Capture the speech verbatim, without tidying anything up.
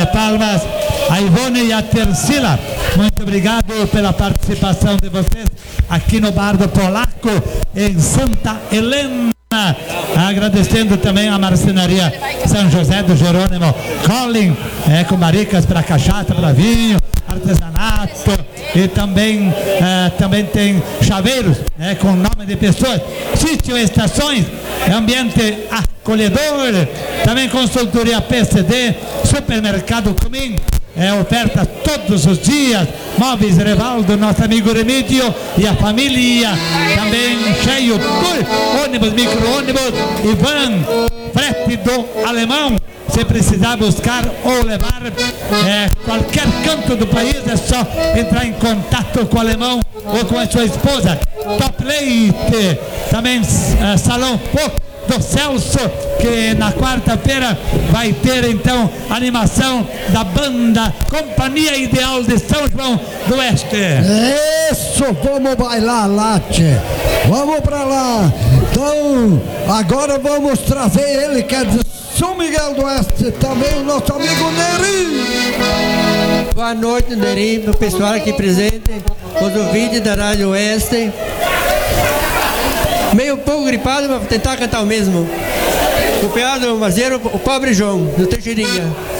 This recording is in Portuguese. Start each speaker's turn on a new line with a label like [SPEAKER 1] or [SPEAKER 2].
[SPEAKER 1] palmas a Ivone e a Tercila. Muito obrigado pela participação de vocês aqui no Bar do Polaco, em Santa Helena. Agradecendo também a Marcenaria São José do Jerônimo Colin, é, com barricas para cachaça, para vinho, artesanato, e também, é, também tem chaveiros, é, com nome de pessoas, sítio estações, ambiente acolhedor, também consultoria P C D, supermercado Comim, é, oferta todos os dias, móveis Revaldo, nosso amigo Remídio e a família, também cheio, tudo, ônibus, micro-ônibus, e van, frete do alemão. Se precisar buscar ou levar é, qualquer canto do país, é só entrar em contato com o alemão ou com a sua esposa. Top Leite, também é, Salão Pô do Celso, que na quarta-feira vai ter então animação da banda Companhia Ideal de São João do Oeste.
[SPEAKER 2] Isso, vamos bailar lá, tchê. Vamos pra lá. Então, agora vamos trazer ele, quer dizer, São Miguel do Oeste, também o nosso amigo Neri.
[SPEAKER 3] Boa noite, Neri, o pessoal aqui presente, os ouvintes da Rádio Oeste. Meio pouco gripado, mas vou tentar cantar o mesmo. O piado, o mazeiro, o pobre João, do Teixeirinha.